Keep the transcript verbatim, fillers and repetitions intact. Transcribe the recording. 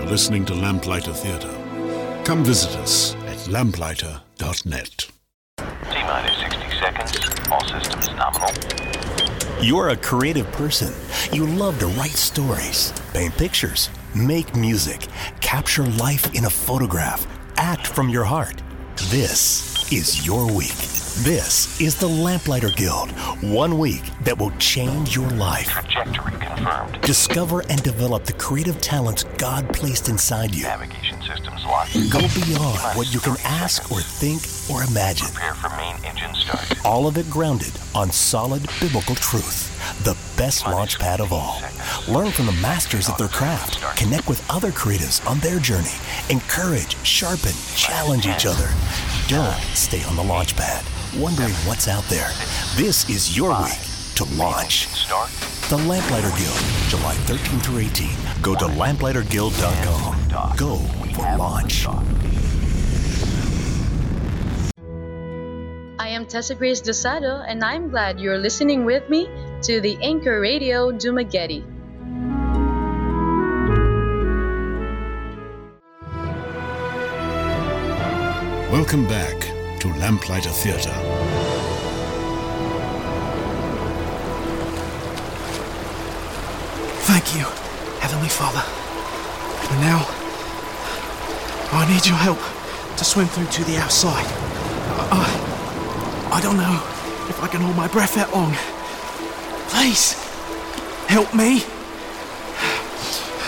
listening to Lamplighter Theatre. Come visit us at lamplighter dot net. T-minus sixty seconds. All systems nominal. You're a creative person. You love to write stories, paint pictures, make music, capture life in a photograph, act from your heart. This is your week. This is the Lamplighter Guild. One week that will change your life. Trajectory confirmed. Discover and develop the creative talents God placed inside you. Navigation systems locked. Go beyond what you can ask or think or imagine. Prepare for main engine start. All of it grounded on solid biblical truth. The best launch pad of all. Learn from the masters of their craft. Connect with other creatives on their journey. Encourage, sharpen, challenge each other. Don't stay on the launch pad, wondering what's out there. This is your week to launch. The Lamplighter Guild, July thirteenth through eighteenth. Go to lamplighter guild dot com. Go for launch. I am Tessa Grace Dosado, and I'm glad you're listening with me to the Anchor Radio Dumaguete. Welcome back to Lamplighter Theatre. Thank you, Heavenly Father. And now, I need your help to swim through to the outside. I, I don't know if I can hold my breath that long. Please, help me.